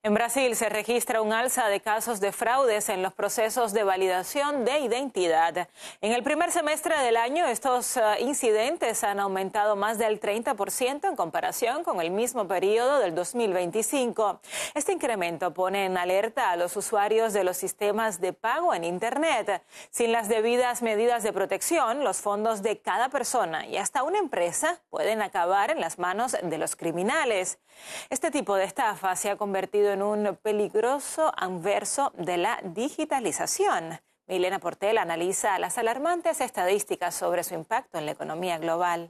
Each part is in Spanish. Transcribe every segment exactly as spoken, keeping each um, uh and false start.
En Brasil se registra un alza de casos de fraudes en los procesos de validación de identidad. En el primer semestre del año, estos uh, incidentes han aumentado más del treinta por ciento en comparación con el mismo periodo del dos mil veinticinco. Este incremento pone en alerta a los usuarios de los sistemas de pago en Internet. Sin las debidas medidas de protección, los fondos de cada persona y hasta una empresa pueden acabar en las manos de los criminales. Este tipo de estafa se ha convertido en un peligroso anverso de la digitalización. Milena Portela analiza las alarmantes estadísticas sobre su impacto en la economía global.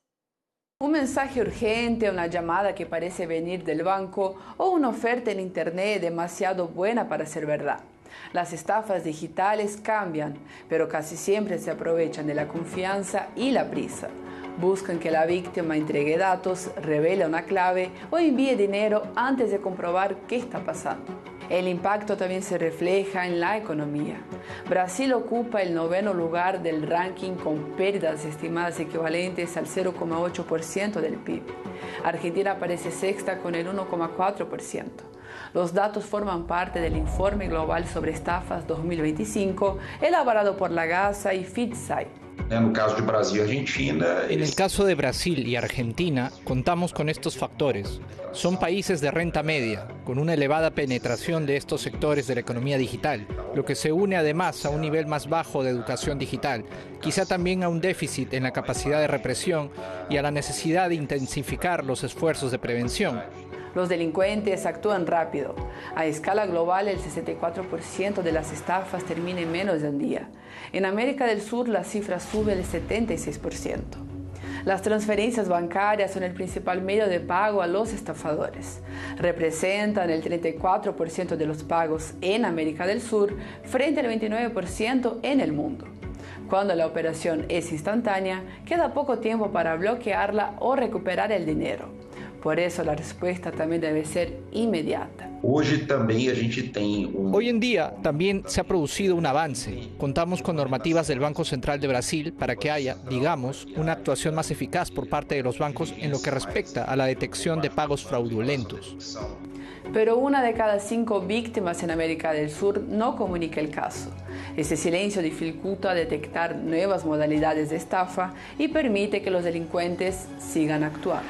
Un mensaje urgente, una llamada que parece venir del banco o una oferta en Internet demasiado buena para ser verdad. Las estafas digitales cambian, pero casi siempre se aprovechan de la confianza y la prisa. Buscan que la víctima entregue datos, revele una clave o envíe dinero antes de comprobar qué está pasando. El impacto también se refleja en la economía. Brasil ocupa el noveno lugar del ranking con pérdidas estimadas equivalentes al cero coma ocho por ciento del P I B. Argentina aparece sexta con el uno coma cuatro por ciento. Los datos forman parte del Informe Global sobre Estafas dos mil veinticinco, elaborado por la Gasa y FitSci. En el caso de Brasil y Argentina... En el caso de Brasil y Argentina, contamos con estos factores. Son países de renta media, con una elevada penetración de estos sectores de la economía digital, lo que se une además a un nivel más bajo de educación digital, quizá también a un déficit en la capacidad de represión y a la necesidad de intensificar los esfuerzos de prevención. Los delincuentes actúan rápido. A escala global, el sesenta y cuatro por ciento de las estafas termina en menos de un día. En América del Sur, la cifra sube al setenta y seis por ciento. Las transferencias bancarias son el principal medio de pago a los estafadores. Representan el treinta y cuatro por ciento de los pagos en América del Sur frente al veintinueve por ciento en el mundo. Cuando la operación es instantánea, queda poco tiempo para bloquearla o recuperar el dinero. Por eso la respuesta también debe ser inmediata. Hoy también a gente tem un... Hoy en día también se ha producido un avance. Contamos con normativas del Banco Central de Brasil para que haya, digamos, una actuación más eficaz por parte de los bancos en lo que respecta a la detección de pagos fraudulentos. Pero una de cada cinco víctimas en América del Sur no comunica el caso. Ese silencio dificulta detectar nuevas modalidades de estafa y permite que los delincuentes sigan actuando.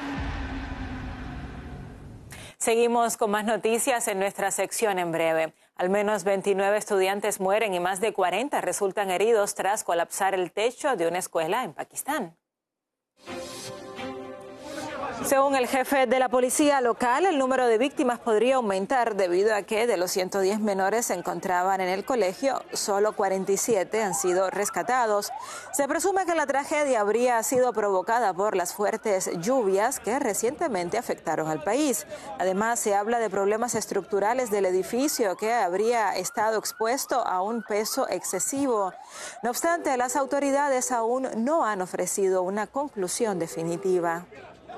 Seguimos con más noticias en nuestra sección en breve. Al menos veintinueve estudiantes mueren y más de cuarenta resultan heridos tras colapsar el techo de una escuela en Pakistán. Según el jefe de la policía local, el número de víctimas podría aumentar debido a que de los ciento diez menores se encontraban en el colegio, solo cuarenta y siete han sido rescatados. Se presume que la tragedia habría sido provocada por las fuertes lluvias que recientemente afectaron al país. Además, se habla de problemas estructurales del edificio que habría estado expuesto a un peso excesivo. No obstante, las autoridades aún no han ofrecido una conclusión definitiva.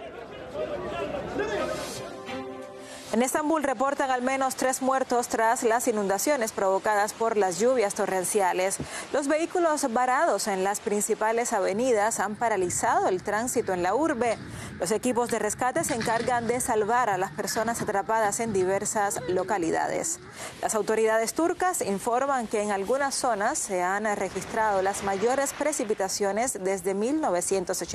En Estambul reportan al menos tres muertos tras las inundaciones provocadas por las lluvias torrenciales. Los vehículos varados en las principales avenidas han paralizado el tránsito en la urbe. Los equipos de rescate se encargan de salvar a las personas atrapadas en diversas localidades. Las autoridades turcas informan que en algunas zonas se han registrado las mayores precipitaciones desde mil novecientos ochenta.